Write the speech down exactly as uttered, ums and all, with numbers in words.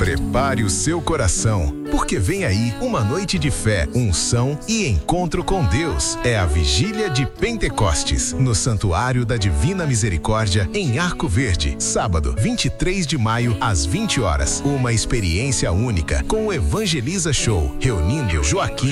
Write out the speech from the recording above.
Prepare o seu coração, porque vem aí uma noite de fé, unção e encontro com Deus. É a Vigília de Pentecostes, no Santuário da Divina Misericórdia, em Arco Verde. Sábado, vinte e três de maio, às vinte horas. Uma experiência única com o Evangeliza Show, reunindo Joaquim